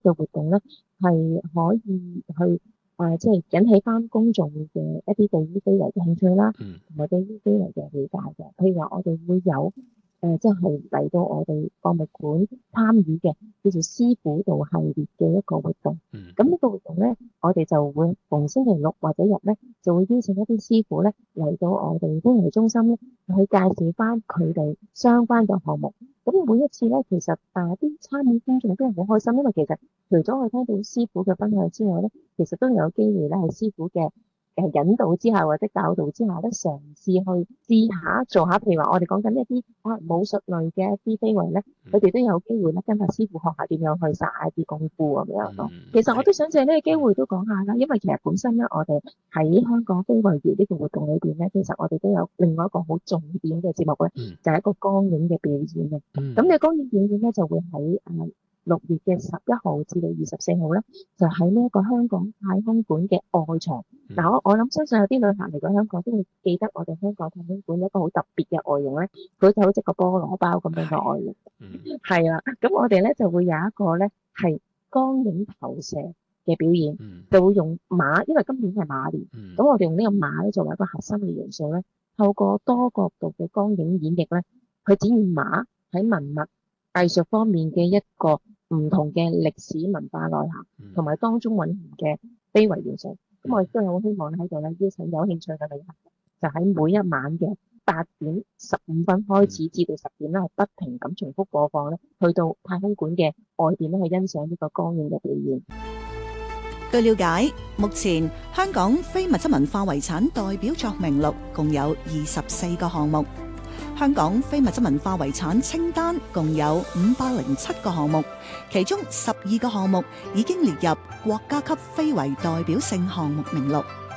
嘅活動咧，係可以去即係引起翻公眾嘅一啲對於非遺嘅興趣啦， 嗯同埋對於非遺嘅理解嘅。譬如話，我哋會有即係嚟到我哋博物館參與嘅叫做師傅道系列嘅一個活動。 嗯咁呢個活動咧，我哋就會逢星期六或者日咧，就會邀請一啲師傅咧嚟到我哋非遺中心咧，去介紹翻佢哋相關嘅項目。咁每一次咧，其實啲參與觀眾都係好開心，因為其實除咗我聽到師傅嘅分享之外咧，其實都有機會咧喺師傅嘅引導之下或者教導之下咧，嘗試去試下做下，譬如話我哋講緊一啲武術類嘅一啲非遺咧，佢哋都有機會咧跟下師傅學下點樣去耍一啲功夫咁樣咯。其實我都想借呢個機會都講下啦，因為其實本身咧，我哋喺香港非遺月呢個活動裏邊咧，其實我哋都有另外一個好重點嘅節目咧，就係一個光影嘅表演嘅。咁嘅光影表演咧就會喺6月嘅11號至到24號咧，就喺呢一個香港太空館嘅外牆。嗱，我諗相信有啲旅客嚟過香港都會記得我哋香港太空館一個好特別嘅外形咧，佢就好似個菠蘿包咁樣嘅外形。係啦，咁我哋咧就會有一個咧係光影投射嘅表演，就會用馬，因為今年係馬年，咁我哋用呢個馬咧作為一個核心嘅元素咧，透過多角度嘅光影演繹咧，去展現馬喺文物藝術方面嘅一個唔同嘅歷史文化內涵，同埋當中蘊含嘅非遺元素。咁我亦都有好希望喺度咧邀請有興趣嘅旅客，就喺每一晚嘅8:15開始至到10點咧，係不停咁重複播放咧，去到太空館嘅外邊咧去欣賞呢個光影嘅表演。 據了解，目前香港非物質文化遺產代表作名錄共有24個項目。香港非物質文化遺產清單共有507個項目，其中12個項目已經列入國家級非遺代表性項目名錄。